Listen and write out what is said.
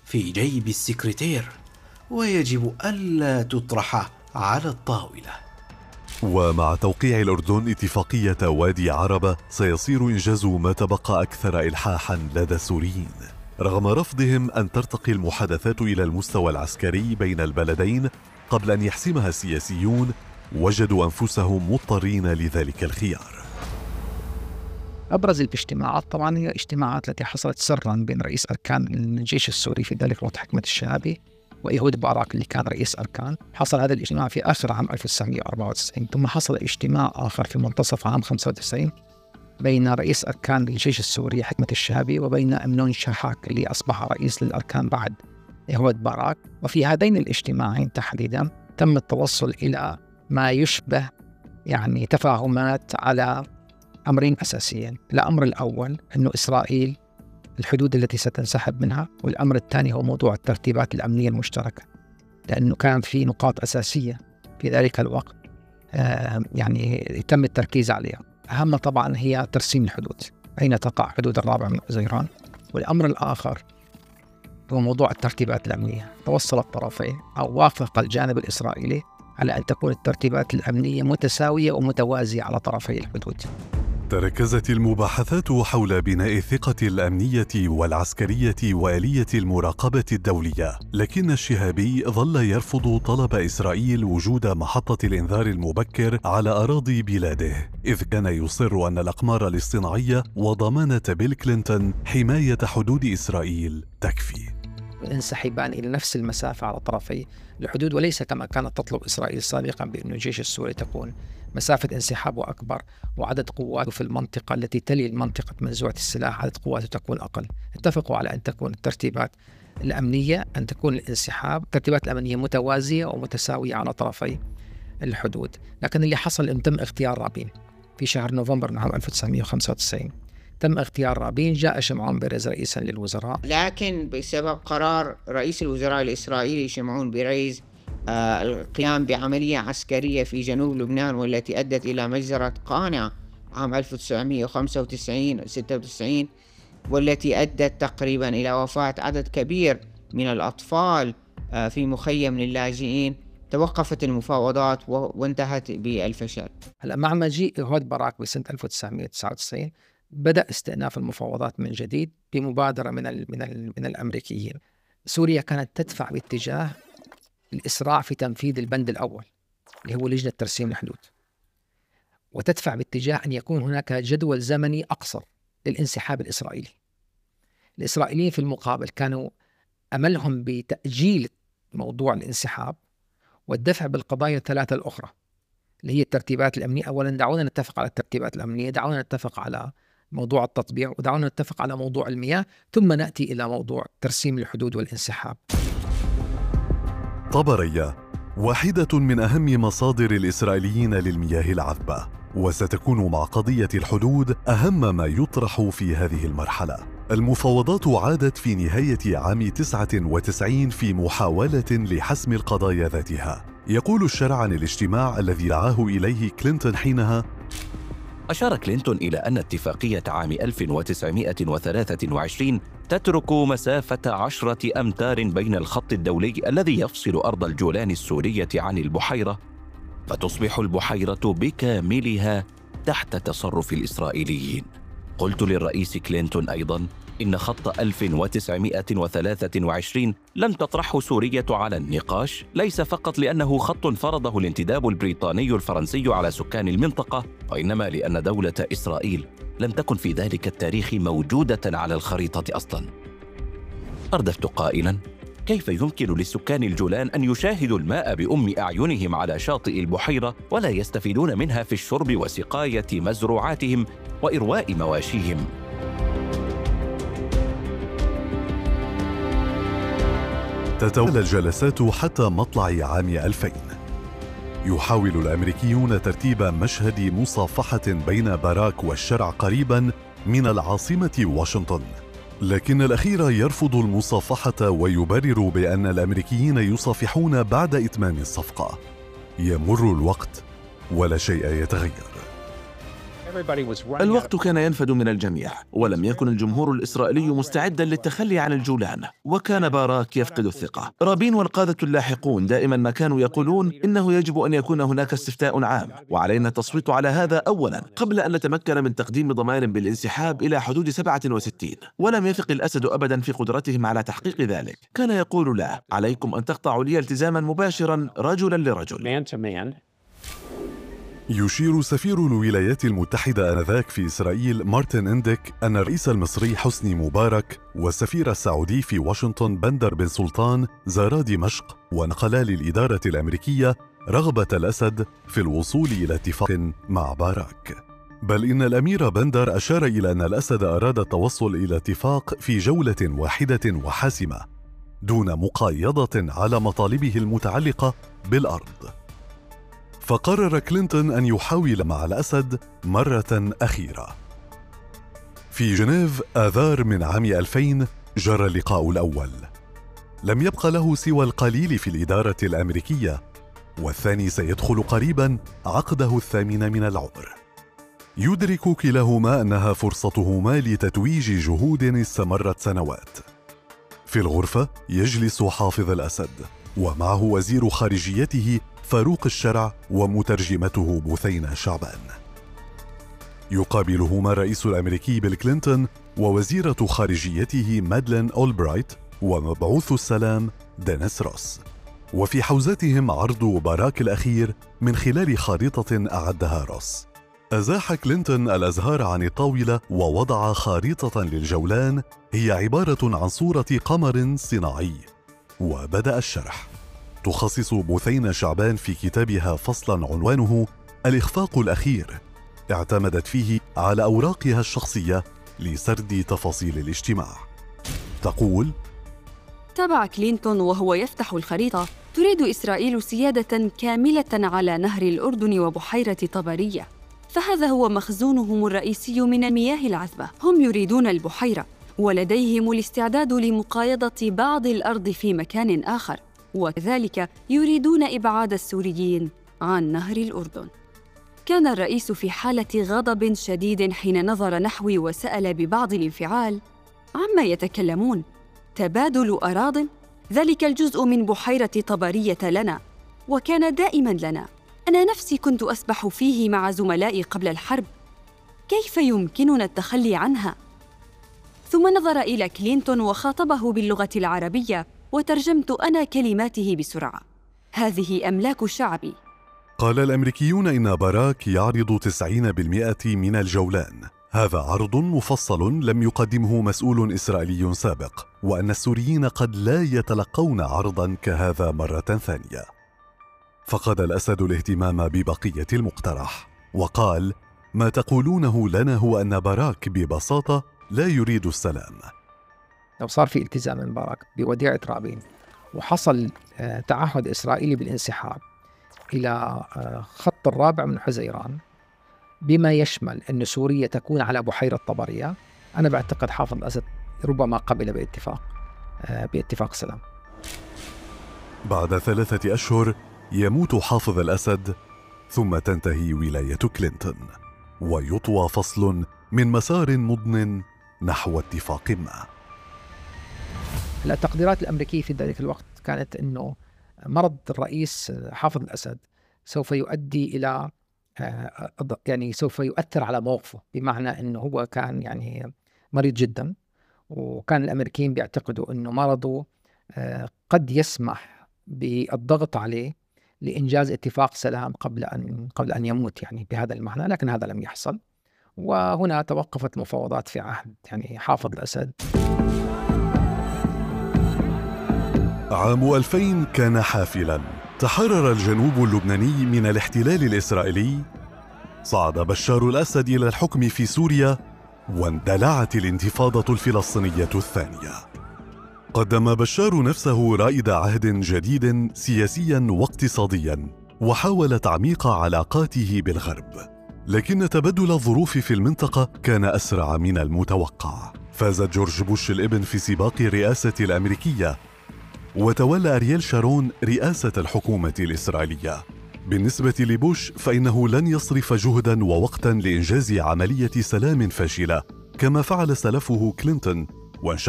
في جيب السكرتير، ويجب ألا تطرح على الطاولة. ومع توقيع الأردن اتفاقية وادي عربة، سيصير إنجاز ما تبقى أكثر إلحاحا لدى السوريين، رغم رفضهم أن ترتقي المحادثات إلى المستوى العسكري بين البلدين قبل أن يحسمها السياسيون. وجدوا أنفسهم مضطرين لذلك الخيار. أبرز الاجتماعات طبعا هي الاجتماعات التي حصلت سرا بين رئيس أركان الجيش السوري في ذلك الوقت حكمة الشهابي وإيهود باراك اللي كان رئيس أركان. حصل هذا الاجتماع في آخر عام 1994، ثم حصل اجتماع آخر في منتصف عام 95 بين رئيس أركان الجيش السوري حكمة الشهابي وبين أمنون شاحاك اللي أصبح رئيس للأركان بعد إيهود باراك. وفي هذين الاجتماعين تحديدا تم التوصل إلى ما يشبه يعني تفاهمات على أمرين أساسيين. الأمر الأول أنه إسرائيل الحدود التي ستنسحب منها، والأمر الثاني هو موضوع الترتيبات الأمنية المشتركة، لأنه كان في نقاط أساسية في ذلك الوقت يعني تم التركيز عليها. أهم طبعا هي ترسيم الحدود، أين تقع حدود الرابع من حزيران. والأمر الآخر هو موضوع الترتيبات الأمنية. توصل الطرفين أو وافق الجانب الإسرائيلي على أن تكون الترتيبات الأمنية متساوية ومتوازية على طرفي الحدود. تركزت المباحثات حول بناء الثقة الأمنية والعسكرية وآلية المراقبة الدولية، لكن الشهابي ظل يرفض طلب إسرائيل وجود محطة الإنذار المبكر على أراضي بلاده، إذ كان يصر أن الأقمار الاصطناعية وضمانة بيل كلينتون حماية حدود إسرائيل تكفي. ينسحبان إلى نفس المسافة على طرفي الحدود، وليس كما كانت تطلب إسرائيل سابقا بأن الجيش السوري تكون مسافة انسحابه أكبر وعدد قواته في المنطقة التي تلي المنطقة منزوعة السلاح عدد قواته تكون أقل. اتفقوا على أن تكون الترتيبات الأمنية أن تكون الترتيبات الأمنية متوازية ومتساوية على طرفي الحدود. لكن اللي حصل أن تم اغتيال رابين في شهر نوفمبر من عام 1995. تم اغتيال رابين، جاء شمعون بيريز رئيسا للوزراء، لكن بسبب قرار رئيس الوزراء الإسرائيلي شمعون بيريز القيام بعملية عسكرية في جنوب لبنان والتي أدت إلى مجزرة قانع عام 1995-96، والتي أدت تقريبا إلى وفاة عدد كبير من الأطفال في مخيم للاجئين. توقفت المفاوضات وانتهت بالفشل. هلا مع مجيء إيهود باراك بسنة 1999 بدأ استئناف المفاوضات من جديد بمبادرة من الأمريكيين. سوريا كانت تدفع باتجاه الإسراع في تنفيذ البند الأول اللي هو لجنة ترسيم الحدود، وتدفع باتجاه أن يكون هناك جدول زمني أقصر للانسحاب الإسرائيلي. الإسرائيليين في المقابل كانوا أملهم بتأجيل موضوع الانسحاب والدفع بالقضايا الثلاثة الأخرى اللي هي الترتيبات الأمنية. أولا دعونا نتفق على الترتيبات الأمنية، دعونا نتفق على موضوع التطبيع، ودعونا نتفق على موضوع المياه، ثم نأتي إلى موضوع ترسيم الحدود والانسحاب. طبرية واحدة من أهم مصادر الإسرائيليين للمياه العذبة، وستكون مع قضية الحدود أهم ما يطرح في هذه المرحلة. المفاوضات عادت في نهاية عام 99 في محاولة لحسم القضايا ذاتها. يقول الشرع عن الاجتماع الذي دعاه إليه كلينتون حينها: أشار كلينتون إلى أن اتفاقية عام 1923 تترك مسافة 10 أمتار بين الخط الدولي الذي يفصل أرض الجولان السورية عن البحيرة، فتصبح البحيرة بكاملها تحت تصرف الإسرائيليين. قلت للرئيس كلينتون أيضاً إن خط 1923 لم تطرحه سورية على النقاش، ليس فقط لأنه خط فرضه الانتداب البريطاني الفرنسي على سكان المنطقة، وإنما لأن دولة إسرائيل لم تكن في ذلك التاريخ موجودة على الخريطة أصلاً. أردفت قائلاً: كيف يمكن للسكان الجولان أن يشاهدوا الماء بأم أعينهم على شاطئ البحيرة ولا يستفيدون منها في الشرب وسقاية مزروعاتهم وإرواء مواشيهم؟ تتوالى الجلسات حتى مطلع عام 2000. يحاول الأمريكيون ترتيب مشهد مصافحة بين باراك والشرع قريباً من العاصمة واشنطن، لكن الأخير يرفض المصافحة ويبرر بأن الأمريكيين يصافحون بعد إتمام الصفقة. يمر الوقت ولا شيء يتغير. الوقت كان ينفد من الجميع، ولم يكن الجمهور الإسرائيلي مستعدا للتخلي عن الجولان، وكان باراك يفقد الثقة. رابين والقادة اللاحقون دائما ما كانوا يقولون إنه يجب أن يكون هناك استفتاء عام، وعلينا التصويت على هذا أولا قبل أن نتمكن من تقديم ضمان بالانسحاب إلى حدود 67. ولم يثق الأسد أبدا في قدرتهم على تحقيق ذلك. كان يقول لا، عليكم أن تقطعوا لي التزاما مباشرا رجلا لرجل. يشير سفير الولايات المتحدة آنذاك في إسرائيل مارتن إنديك أن الرئيس المصري حسني مبارك والسفير السعودي في واشنطن بندر بن سلطان زارا دمشق، ونقلا للإدارة الأمريكية رغبة الأسد في الوصول إلى اتفاق مع باراك. بل إن الأمير بندر أشار إلى أن الأسد أراد التوصل إلى اتفاق في جولة واحدة وحاسمة دون مقايضة على مطالبه المتعلقة بالأرض. فقرر كلينتون أن يحاول مع الأسد مرة أخيرة. في جنيف آذار من عام 2000 جرى اللقاء الأول. لم يبق له سوى القليل في الإدارة الأمريكية، والثاني سيدخل قريبا عقده 8 من العمر. يدرك كلاهما أنها فرصتهما لتتويج جهود استمرت سنوات. في الغرفة يجلس حافظ الأسد، ومعه وزير خارجيته فاروق الشرع ومترجمته بثينة شعبان. يقابلهما الرئيس الأمريكي بيل كلينتون ووزيرة خارجيته مادلين أولبرايت ومبعوث السلام دينيس روس، وفي حوزتهم عرض باراك الأخير من خلال خارطة أعدها روس. أزاح كلينتون الأزهار عن الطاولة ووضع خارطة للجولان هي عبارة عن صورة قمر صناعي، وبدأ الشرح. تخصص بثينة شعبان في كتابها فصلاً عنوانه الإخفاق الأخير، اعتمدت فيه على أوراقها الشخصية لسرد تفاصيل الاجتماع. تقول: تابع كلينتون وهو يفتح الخريطة: تريد إسرائيل سيادة كاملة على نهر الأردن وبحيرة طبرية، فهذا هو مخزونهم الرئيسي من المياه العذبة. هم يريدون البحيرة، ولديهم الاستعداد لمقايضة بعض الأرض في مكان آخر، وكذلك يريدون إبعاد السوريين عن نهر الأردن. كان الرئيس في حالة غضب شديد حين نظر نحوي وسأل ببعض الانفعال: عما يتكلمون؟ تبادل أراضٍ؟ ذلك الجزء من بحيرة طبرية لنا، وكان دائماً لنا. أنا نفسي كنت أسبح فيه مع زملائي قبل الحرب، كيف يمكننا التخلي عنها؟ ثم نظر إلى كلينتون وخاطبه باللغة العربية، وترجمت أنا كلماته بسرعة: هذه أملاك شعبي. قال الأمريكيون إن باراك يعرض 90% من الجولان. هذا عرض مفصل لم يقدمه مسؤول إسرائيلي سابق، وأن السوريين قد لا يتلقون عرضا كهذا مرة ثانية. فقد الأسد الاهتمام ببقية المقترح، وقال: ما تقولونه لنا هو أن باراك ببساطة لا يريد السلام. لو صار في التزام من باراك بوديعة رابين وحصل تعهد إسرائيلي بالانسحاب إلى خط الرابع من حزيران، بما يشمل أن سوريا تكون على بحيرة طبرية، أنا بعتقد حافظ الأسد ربما قبل باتفاق سلام. بعد 3 أشهر يموت حافظ الأسد، ثم تنتهي ولاية كلينتون، ويطوى فصل من مسار مضن نحو اتفاق ما. التقديرات الأمريكية في ذلك الوقت كانت أنه مرض الرئيس حافظ الأسد سوف يؤدي إلى سوف يؤثر على موقفه، بمعنى أنه هو كان مريض جدا، وكان الأمريكيين بيعتقدوا أنه مرضه قد يسمح بالضغط عليه لإنجاز اتفاق سلام قبل أن يموت بهذا المعنى، لكن هذا لم يحصل، وهنا توقفت المفاوضات في عهد حافظ الأسد. عام 2000 كان حافلاً. تحرر الجنوب اللبناني من الاحتلال الإسرائيلي، صعد بشار الأسد إلى الحكم في سوريا، واندلعت الانتفاضة الفلسطينية الثانية. قدم بشار نفسه رائد عهد جديد سياسياً واقتصادياً، وحاول تعميق علاقاته بالغرب، لكن تبدل الظروف في المنطقة كان أسرع من المتوقع. فاز جورج بوش الابن في سباق الرئاسة الأمريكية، وتولى أرييل شارون رئاسة الحكومة الإسرائيلية. بالنسبة لبوش فإنه لن يصرف جهدا ووقتا لإنجاز عملية سلام فاشلة كما فعل سلفه كلينتون، وانشغل